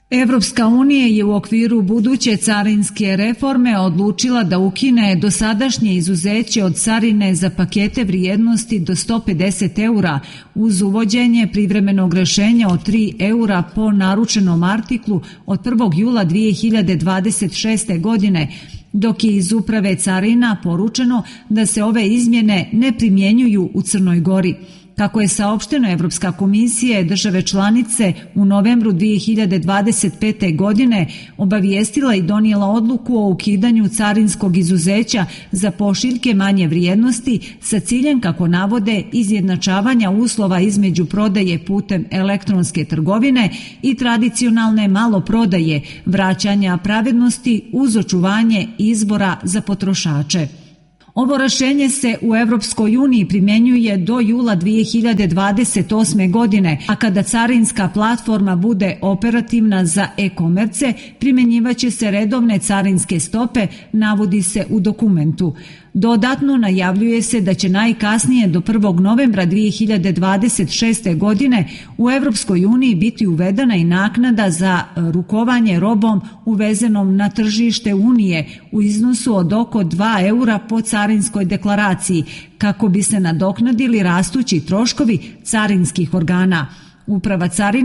Evropska unija je u okviru buduće carinske reforme odlučila da ukine dosadašnje izuzeće od carine za pakete vrijednosti do 150 eura uz uvođenje privremenog rešenja od 3 eura po naručenom artiklu od 1. jula 2026. godine, dok je iz Uprave carina poručeno da se ove izmjene ne primjenjuju u Crnoj Gori. Kako je saopšteno, Evropska komisija je države članice u novembru 2025. godine obavijestila i donijela odluku o ukidanju carinskog izuzeća za pošiljke manje vrijednosti sa ciljem, kako navode, izjednačavanja uslova između prodaje putem elektronske trgovine i tradicionalne maloprodaje, vraćanja pravednosti uz očuvanje izbora za potrošače. Ovo rešenje se u Evropskoj uniji primjenjuje do jula 2028. godine, a kada carinska platforma bude operativna za e-komerce, primjenjivaće se redovne carinske stope, navodi se u dokumentu. Dodatno najavljuje se da će najkasnije do 1. novembra 2026. godine u Evropskoj uniji biti uvedena i naknada za rukovanje robom uvezenom na tržište Unije u iznosu od oko 2 eura po carinskoj deklaraciji, kako bi se nadoknadili rastući troškovi carinskih organa. Uprava carina